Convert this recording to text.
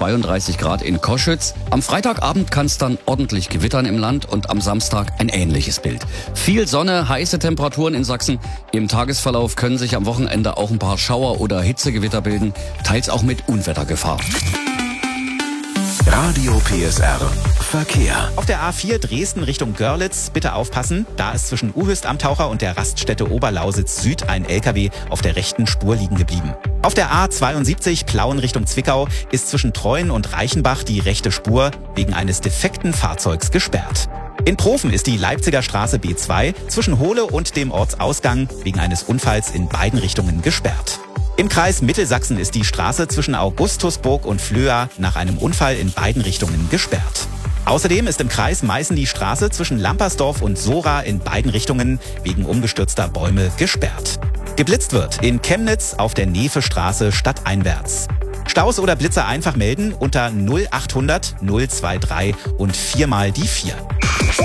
32 Grad in Koschütz. Am Freitagabend kann es dann ordentlich gewittern im Land und am Samstag ein ähnliches Bild. Viel Sonne, heiße Temperaturen in Sachsen. Im Tagesverlauf können sich am Wochenende auch ein paar Schauer- oder Hitzegewitter bilden, teils auch mit Unwettergefahr. Radio PSR Verkehr. Auf der A4 Dresden Richtung Görlitz bitte aufpassen. Da ist zwischen Uhöst am Taucher und der Raststätte Oberlausitz Süd ein LKW auf der rechten Spur liegen geblieben. Auf der A72 Plauen Richtung Zwickau ist zwischen Treuen und Reichenbach die rechte Spur wegen eines defekten Fahrzeugs gesperrt. In Profen ist die Leipziger Straße B2 zwischen Hohle und dem Ortsausgang wegen eines Unfalls in beiden Richtungen gesperrt. Im Kreis Mittelsachsen ist die Straße zwischen Augustusburg und Flöa nach einem Unfall in beiden Richtungen gesperrt. Außerdem ist im Kreis Meißen die Straße zwischen Lampersdorf und Sora in beiden Richtungen wegen umgestürzter Bäume gesperrt. Geblitzt wird in Chemnitz auf der Nefe-Straße stadteinwärts. Staus oder Blitzer einfach melden unter 0800 023 und 4 mal die 4.